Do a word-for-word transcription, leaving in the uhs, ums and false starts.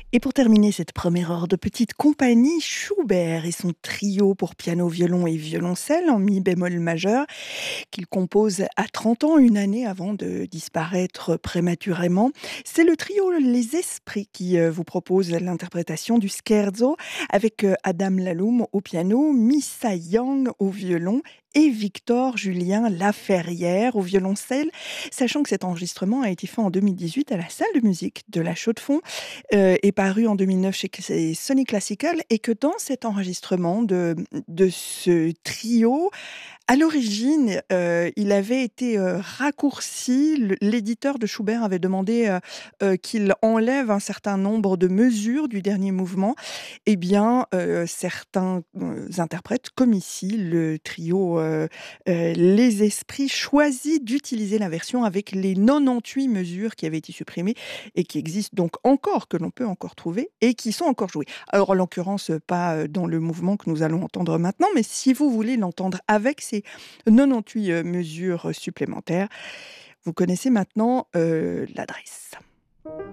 Et pour terminer cette première heure de petite compagnie, Schubert et son trio pour piano, violon et violoncelle en mi bémol majeur, qu'il compose à trente ans, une année avant de disparaître prématurément. C'est le trio Les Esprits qui euh, vous propose l'interprétation du scherzo avec euh, Adam Laloum au piano, Missa Yang au violon et Victor Julien Laferrière au violoncelle, sachant que cet enregistrement a été fait en deux mille dix-huit à la salle de musique de la Chaux-de-Fonds, euh, est paru en deux mille neuf chez Sony Classical, et que dans cet enregistrement de, de ce trio, à l'origine, heu, il avait été, heu, raccourci. Le l'éditeur de Schubert avait demandé, heu heu, qu'il enlève un certain nombre de mesures du dernier mouvement. Eh bien, heu, certains, heu, interprètes, comme ici le trio, heu heu, Les Esprits, choisit d'utiliser la version avec les quatre-vingt-dix-huit mesures qui avaient été supprimées et qui existent donc encore, que l'on peut encore trouver et qui sont encore jouées. Alors en l'occurrence, pas, heu, dans le mouvement que nous allons entendre maintenant, mais si vous voulez l'entendre avec ces quatre-vingt-dix-huit, heu, mesures supplémentaires, vous connaissez maintenant, heu, l'adresse.